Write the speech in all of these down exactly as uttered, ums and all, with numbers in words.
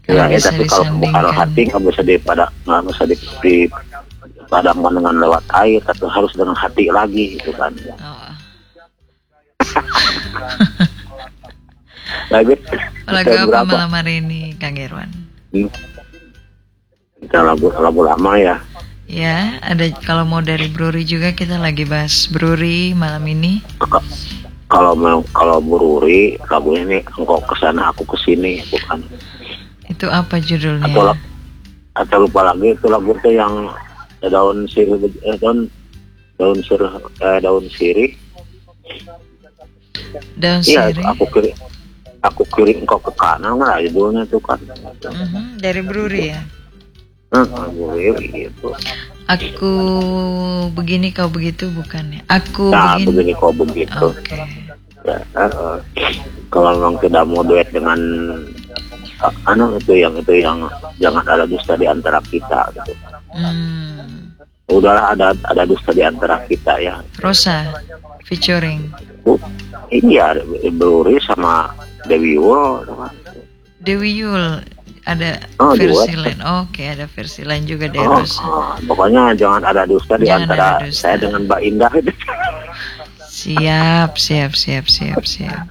Kalau Ya, ya bisa tapi kalau kalau disandingkan. hati nggak bisa dipada nggak bisa di, dipadamkan dengan lewat air, tapi harus dengan hati lagi gitu kan. Oh. Lagi Lagu kita apa berapa? malam hari ini, Kang Irwan? Hmm. Kita lagu lagu lama ya. Ya, ada kalau mau dari Bruri juga kita lagi bahas Bruri malam ini. K- Kalau mau kalau Bururi lagu ini engkau kesana aku kesini bukan. Itu apa Atau judulnya? atau lupa lagi itu lagu itu yang daun sirih eh, daun daun sirih eh, daun sirih. Daun Iya, sirih. aku kiri aku kiri engkau ke kanan lah judulnya itu kan. Mhm, dari Bruri ya. Nah, Bururi gitu. Aku begini kau begitu bukan ya? Aku Nah, begini. begini kau begitu. Oke. Ya, eh, kalau memang tidak mau duet dengan uh, anu itu yang itu yang jangan ada dusta di antara kita gitu. Hmm. Udahlah ada ada dusta di antara kita ya. Rosa featuring Bu, ini ya Bluri sama Dewi Wul. Dewi Yul. Ada Oh, versi duet. lain. Oke, ada versi lain juga dari Oh, Rosa. oh, pokoknya jangan ada dusta di Jangan antara ada dusta. saya dengan Mbak Indah itu. Siap, siap, siap, siap, siap.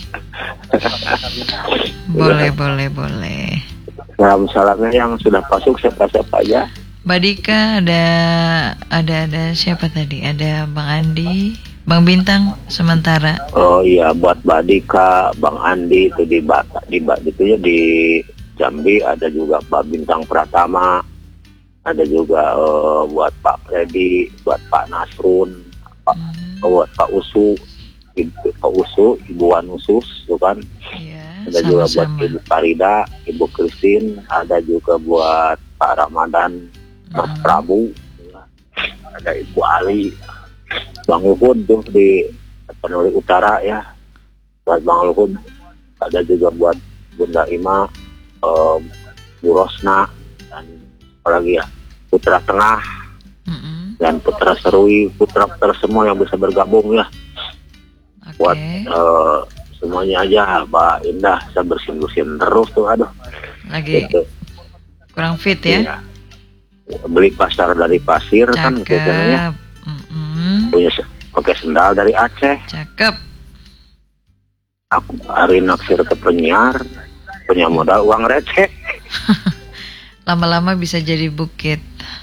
Boleh, boleh, boleh. Salam-salamnya yang sudah masuk siapa-siapa aja. Mbak Dika ada ada ada siapa tadi? Ada Bang Andi, Bang Bintang sementara. Oh iya, buat Mbak Dika, Bang Andi itu di Bata, di Ba- itu ya di Jambi, ada juga Pak Bintang Pratama, ada juga eh, buat Pak Freddy, buat Pak Nasrun, Pak, Hmm, buat Pak Usu, Ibu, Pak Usu, Ibu Wanusus, itu kan. iya, Ada juga buat sama-sama. Ibu Farida, Ibu Christine, ada juga buat Pak Ramadan, Mas Hmm. Prabu, ada Ibu Ali, Bang Luhut tuh di Penuli Utara ya, buat Bang Luhut, ada juga buat Bunda Ima, um, Bu Rosna, dan apalagi ya Putra Tengah Mm-mm. dan Putra Serui, putra-putra semua yang bisa bergabung ya, buat Oke, eh, semuanya aja Mbak Indah, saya bersin-bersin terus tuh, aduh lagi gitu. kurang fit ya. Iya. Beli pasar dari pasir kan biasanya Cakep. Mm-mm. punya se- pakai sendal dari Aceh. Cakep. Aku hari naksir ke penyiar, punya modal uang receh. Lama-lama bisa jadi bukit.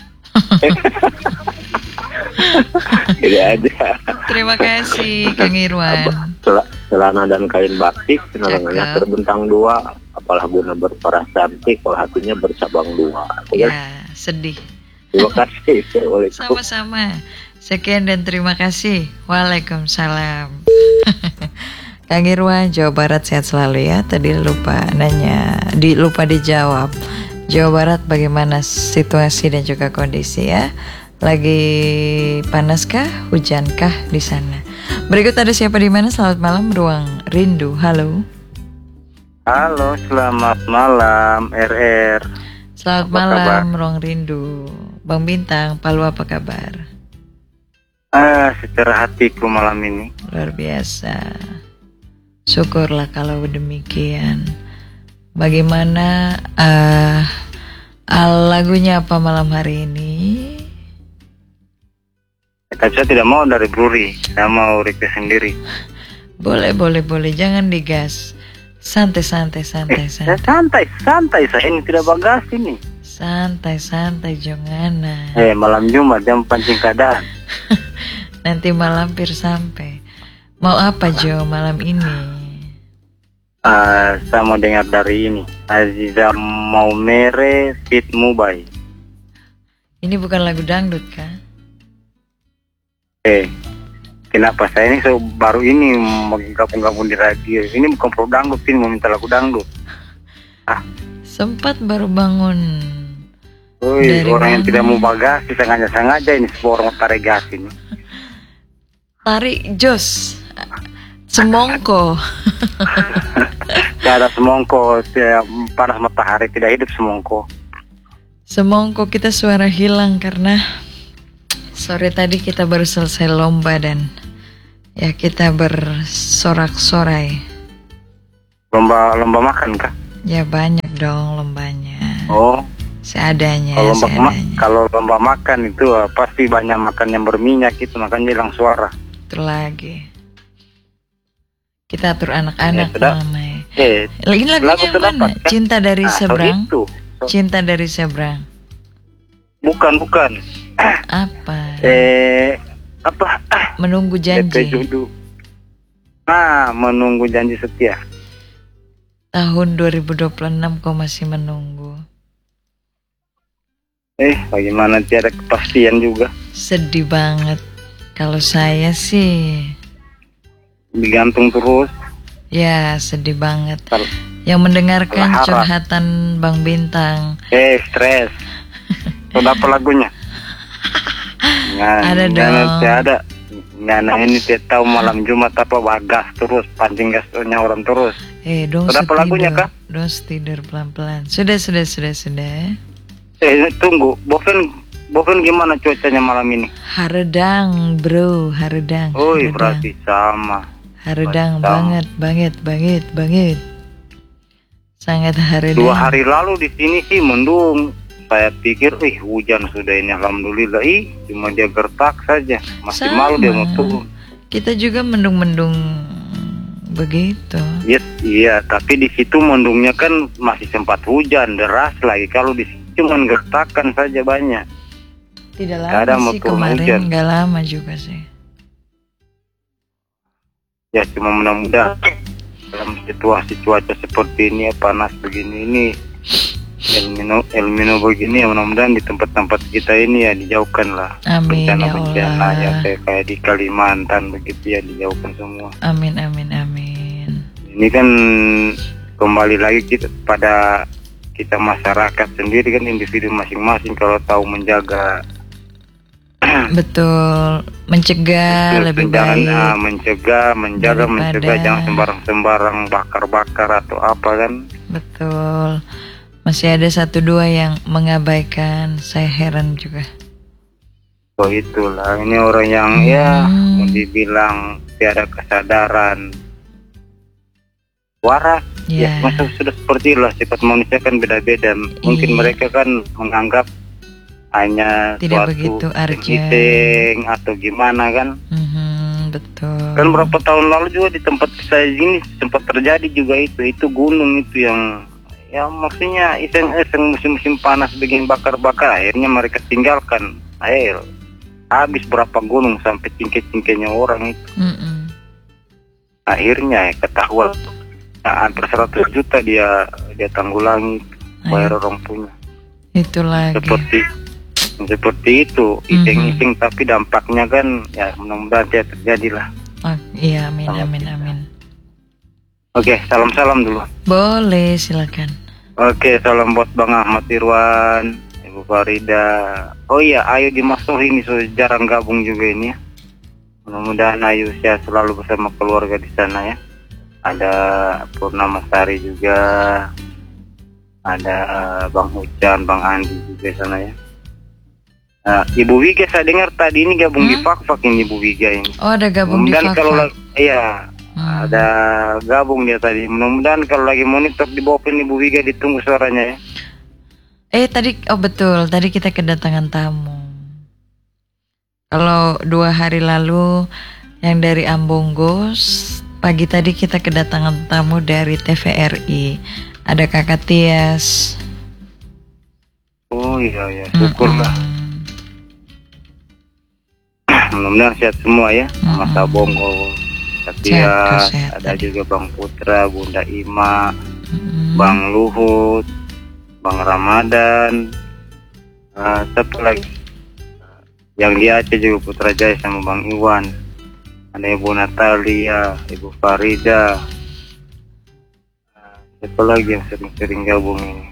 Jadi aja. Terima kasih Kang Irwan. Sel- celana dan kain batik, namanya Cakep. terbentang dua, apalah guna berparas cantik kalau hatinya bercabang dua. Ya, Ya, sedih. terima kasih. Assalamualaikum. Sama-sama. Sekian dan terima kasih. Waalaikumsalam. Kang Irwan, Jawa Barat sehat selalu ya. Tadi lupa nanya, di lupa dijawab. Jawa Barat bagaimana situasi dan juga kondisi ya? Lagi panaskah, hujankah di sana? Berikut ada siapa di mana? Selamat malam, Ruang Rindu. Halo. Halo, selamat malam R R. Selamat Apa malam, Ruang Rindu. Bang Bintang, Palu apa kabar? Ah, secara hatiku malam ini. Luar biasa. Syukurlah kalau demikian. Bagaimana uh, lagunya apa malam hari ini? Tapi saya tidak mau dari Bruri, saya mau request sendiri. Boleh, boleh, boleh. Jangan digas. Santai, santai, santai, Saya santai. santai, santai. Saya ini tidak bagas ini. Santai, santai, Jongana. Eh, malam Jumat jam pancing keadaan. Nanti malampir sampai. Mau apa Jo malam ini? Ah, saya mau dengar dari ini. Aziza Maumere Fit Mubai. Ini bukan lagu dangdut kan? Eh, kenapa saya ini so, baru ini mau gabung-gabung di radio. Ini bukan pro dangdut, ini mau minta lagu dangdut. Ah, Sempat baru bangun. Woi, Dari orang yang mana? tidak mau bagasi sengaja-sengaja ini sebuah orang tarik gas ini. Tarik jos. Semongko. Tidak ada semongko, ya, panas matahari tidak hidup semongko. Semongko kita suara hilang karena sore tadi kita baru selesai lomba dan ya kita bersorak-sorai. Lomba lomba makan kah? Ya banyak dong lombanya. Oh, Seadanya, kalau lomba, ma- seadanya. kalau lomba makan itu uh, pasti banyak makan yang berminyak itu, makanya hilang suara. Itu lagi. Kita atur anak-anak Ya, sudah. Mama. Eh, Lagi lagunya lagu yang sudah mana? dapat, kan? Cinta dari Ah, so seberang. itu. So- Cinta dari seberang. bukan, bukan. Apa? Eh, apa? Ah, Menunggu D P janji. judul. Ah, menunggu janji setia. Tahun dua ribu dua puluh enam kau masih menunggu. Eh, bagaimana tiada kepastian juga. Sedih banget. Kalau saya sih, Digantung terus. ya sedih banget. Kalau Yang mendengarkan Berharap. curhatan Bang Bintang. Eh, stres. Sudah apa lagunya? Nggak, Ada nggak, dong. nggak ada. Nggak, nah ini tidak tahu malam Jumat apa gas terus, pancing gasnya orang terus. Eh, dong Sudah apa lagunya, Kak? Dong tidur pelan-pelan. Sudah, sudah, sudah, sudah. Eh, tunggu. Boven, Boven gimana cuacanya malam ini? Haredang, bro, haredang. Oh, haredang. berarti sama. Haredang Sama. banget, banget, banget, banget. Sangat haredang. Dua hari lalu di sini sih mendung. Saya pikir, ih hujan sudah ini, alhamdulillah. Ih, cuma dia gertak saja. Masih Sama. malu dia mau turun. Kita juga mendung-mendung begitu. Iya, iya, tapi di situ mendungnya kan masih sempat hujan deras lagi. Kalau di sini cuma gertakan saja banyak. Tidak Nggak ada lama mau sih turun kemarin, hujan. nggak lama juga sih. Ya cuma mudah-mudahan dalam situasi cuaca seperti ini ya, panas begini ini, El Nino, El Nino begini ya, mudah-mudahan di tempat-tempat kita ini ya dijauhkan lah. Amin ya Bencana-bencana Allah. ya kayak, kayak di Kalimantan begitu ya, dijauhkan semua. Amin, amin, amin. Ini kan kembali lagi kita pada kita masyarakat sendiri kan, individu masing-masing kalau tahu menjaga. Betul, mencegah Terus lebih jangan, baik. ah, mencegah, menjaga, daripada- mencegah, jangan sembarang-sembarang bakar-bakar atau apa kan. Betul. Masih ada satu dua yang mengabaikan. Saya heran juga. So itulah, ini orang yang ya mau dibilang tiada kesadaran, waras. Ya, Ya, masa sudah seperti itulah, sifat manusia kan beda-beda. Mungkin Iya. mereka kan menganggap hanya Tidak suatu begitu urgent. meeting atau gimana kan. mhm, betul. Kan berapa tahun lalu juga di tempat saya ini sempat terjadi juga itu, itu gunung itu yang ya maksudnya iseng-iseng musim-musim panas bikin bakar-bakar, akhirnya mereka tinggalkan. Air habis berapa gunung sampai cingke-cingkenya orang itu. Mm-mm. Akhirnya ya, ketahuan nah, hampir seratus juta dia dia tanggulangi bayar orang punya. Itu lagi. Seperti seperti itu, iseng-iseng tapi dampaknya kan ya mudah-mudahan tidak terjadi lah. Oh, iya, amin, Sama amin, kita. amin. Oke, salam-salam dulu. Boleh, silakan. Oke, salam buat Bang Ahmad Irwan, Ibu Farida. Oh iya, Ayu di Masuk ini sudah jarang gabung juga ini ya. Mudah-mudahan Ayu sehat selalu bersama keluarga di sana ya. Ada Purnama Sari juga, ada Bang Hujan, Bang Andi juga di sana ya. Nah, Ibu Wiga saya dengar tadi ini gabung di Hmm? Fak-Fak ini Ibu Wiga ini. Oh, ada gabung di Mudah-mudahan kalau Fak-Fak. lagi, iya, Hmm. ada gabung dia tadi. Mudah-mudahan kalau lagi monitor di bawah ini Ibu Wiga ditunggu suaranya ya. Eh, tadi, oh betul, tadi kita kedatangan tamu. Kalau dua hari lalu yang dari Ambonggos, pagi tadi kita kedatangan tamu dari T V R I. Ada Kakak Tias. Oh iya ya, syukurlah. Mm-mm. Mudah-mudahan sehat semua ya. Mas Abongo, Satya, Sehat, sehat ada tadi. juga Bang Putra, Bunda Ima, Mm-mm. Bang Luhut, Bang Ramadan, uh, siapa lagi? Yang di Aceh juga Putra Jaya sama Bang Iwan. Ada Ibu Natalia, Ibu Farida. Uh, siapa lagi yang sering-sering gabung ini?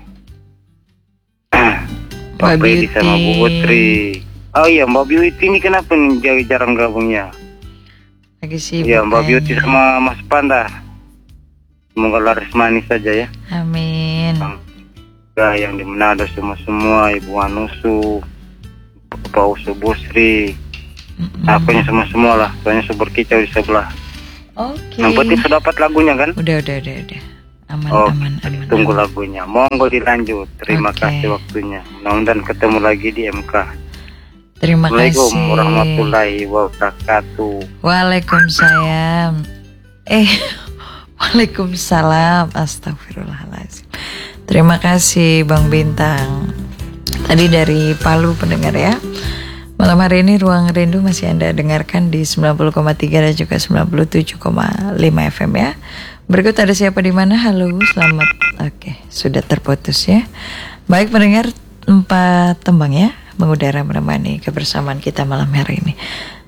Pak Mbak Freddy sama Bu Beauty. Putri. Oh iya, Mbak Beauty ini kenapa nih jar- jarang gabungnya? Lagi sibuk. Iya, Mbak Beauty kayaknya. sama Mas Panda. Semoga laris manis saja ya. Amin. Ya, yang di Manado semua-semua, Ibu Anusu, Bapak Usu Busri, Mm-mm. apanya semua-semua lah. Soalnya super kicau di sebelah. Oke. Yang penting sudah dapat lagunya kan? Udah, udah, udah, udah. aman, Oh, aman, aman. tunggu aman. lagunya. Monggo dilanjut. Terima Oke. kasih waktunya. Mudah-mudahan ketemu lagi di M K. Terima Assalamualaikum kasih. warahmatullahi wabarakatuh. Waalaikumsalam. Eh, Waalaikumsalam. Astagfirullahaladzim. Terima kasih Bang Bintang. Tadi dari Palu pendengar ya. Malam hari ini Ruang Rindu masih Anda dengarkan di sembilan puluh koma tiga dan juga sembilan puluh tujuh koma lima F M ya. Berikut ada siapa di mana? Halo, selamat. Oke, sudah terputus ya. Baik pendengar, empat tembang ya mengudara menemani kebersamaan kita malam hari ini.